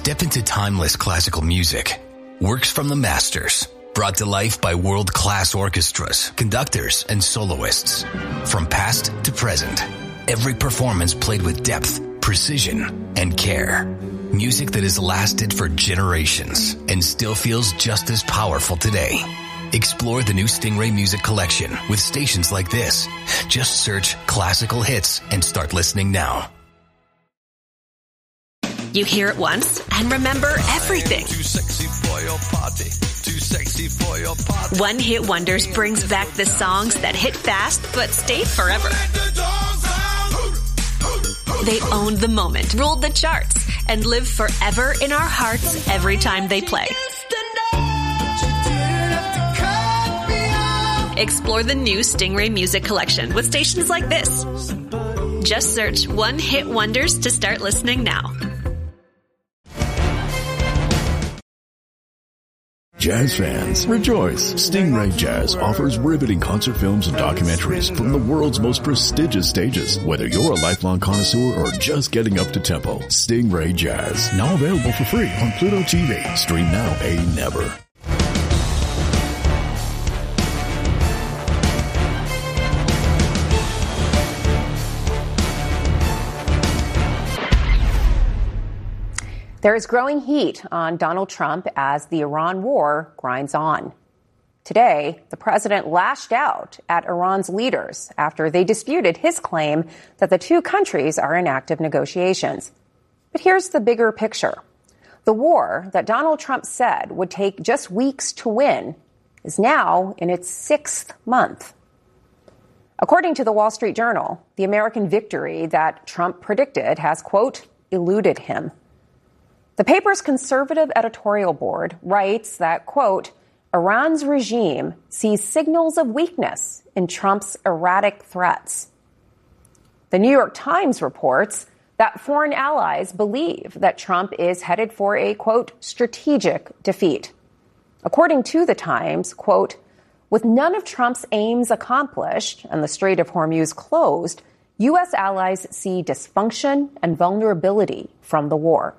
Step into timeless classical music. Works from the masters, brought to life by world-class orchestras, conductors, and soloists. From past to present, every performance played with depth, precision, and care. Music that has lasted for generations and still feels just as powerful today. Explore the new Stingray Music Collection with stations like this. Just search classical hits and start listening now. You hear it once and remember everything. Too sexy for your party. Too sexy for your party. One Hit Wonders brings back the songs that hit fast but stayed forever. They owned the moment, ruled the charts, and live forever in our hearts every time they play. Explore the new Stingray Music Collection with stations like this. Just search One Hit Wonders to start listening now. Jazz fans, rejoice! Stingray Jazz offers riveting concert films and documentaries from the world's most prestigious stages. Whether you're a lifelong connoisseur or just getting up to tempo, Stingray Jazz, now available for free on Pluto TV. Stream now, pay never. There is growing heat on Donald Trump as the Iran war grinds on. Today, the president lashed out at Iran's leaders after they disputed his claim that the two countries are in active negotiations. But here's the bigger picture. The war that Donald Trump said would take just weeks to win is now in its 6th month. According to the Wall Street Journal, the American victory that Trump predicted has, quote, eluded him. The paper's conservative editorial board writes that, quote, Iran's regime sees signals of weakness in Trump's erratic threats. The New York Times reports that foreign allies believe that Trump is headed for a, quote, strategic defeat. According to the Times, quote, with none of Trump's aims accomplished and the Strait of Hormuz closed, U.S. allies see dysfunction and vulnerability from the war.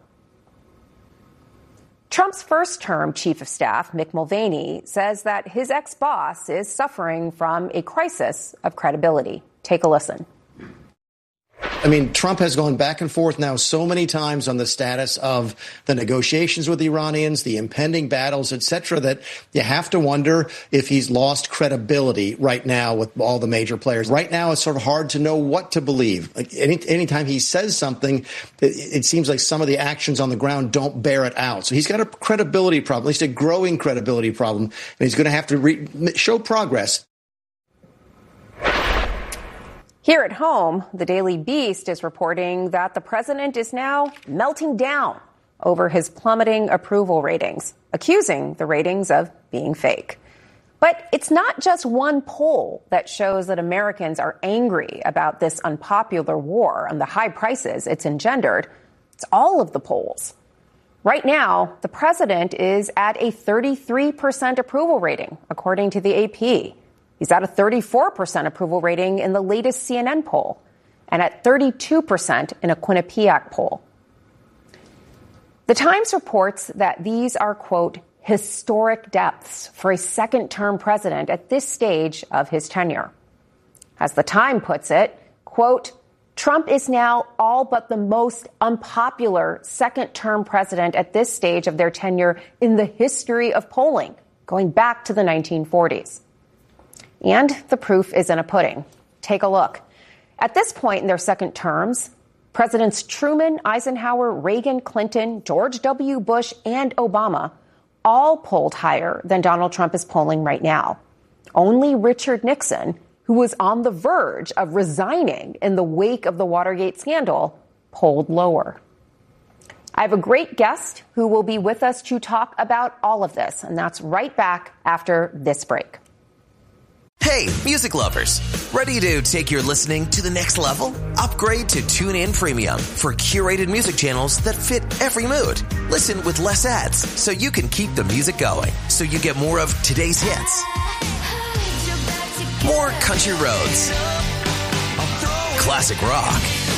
Trump's first-term chief of staff, Mick Mulvaney, says that his ex-boss is suffering from a crisis of credibility. Take a listen. I mean, Trump has gone back and forth now so many times on the status of the negotiations with the Iranians, the impending battles, et cetera, that you have to wonder if he's lost credibility right now with all the major players. Right now, it's sort of hard to know what to believe. Like anytime he says something, it seems like some of the actions on the ground don't bear it out. So he's got a credibility problem, at least a growing credibility problem, and he's going to have to show progress. Here at home, the Daily Beast is reporting that the president is now melting down over his plummeting approval ratings, accusing the ratings of being fake. But it's not just one poll that shows that Americans are angry about this unpopular war and the high prices it's engendered. It's all of the polls. Right now, the president is at a 33% approval rating, according to the AP. He's at a 34% approval rating in the latest CNN poll and at 32% in a Quinnipiac poll. The Times reports that these are, quote, historic depths for a second-term president at this stage of his tenure. As the Times puts it, quote, Trump is now all but the most unpopular second-term president at this stage of their tenure in the history of polling, going back to the 1940s. And the proof is in a pudding. Take a look. At this point in their second terms, Presidents Truman, Eisenhower, Reagan, Clinton, George W. Bush, and Obama all polled higher than Donald Trump is polling right now. Only Richard Nixon, who was on the verge of resigning in the wake of the Watergate scandal, polled lower. I have a great guest who will be with us to talk about all of this, and that's right back after this break. Hey, music lovers. Ready to take your listening to the next level? Upgrade to TuneIn Premium for curated music channels that fit every mood. Listen with less ads so you can keep the music going. So you get more of today's hits, more country roads, classic rock,